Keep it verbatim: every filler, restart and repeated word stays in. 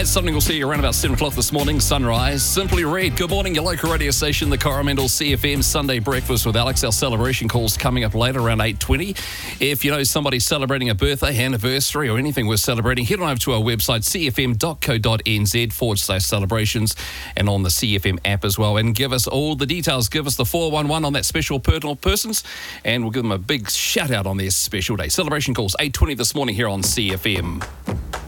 That's something we'll see you around about seven o'clock this morning. Sunrise. Simply Red. Good morning, your local radio station, the Coromandel C F M Sunday Breakfast with Alex. Our celebration call's coming up later around eight twenty. If you know somebody's celebrating a birthday, anniversary, or anything we're celebrating, head on over to our website, c f m dot co dot n z forward slash celebrations, and on the C F M app as well. And give us all the details. Give us the four one one on that special personal persons, and we'll give them a big shout out on their special day. Celebration calls eight twenty this morning here on C F M.